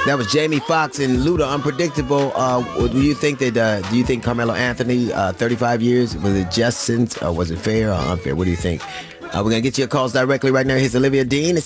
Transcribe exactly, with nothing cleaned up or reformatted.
That was Jamie Foxx and Luda, Unpredictable. Uh, do you think that? Uh, do you think Carmelo Anthony, uh, thirty-five years, was it just since, or was it fair or unfair? What do you think? Uh, we're gonna get your calls directly right now. Here's Olivia Dean.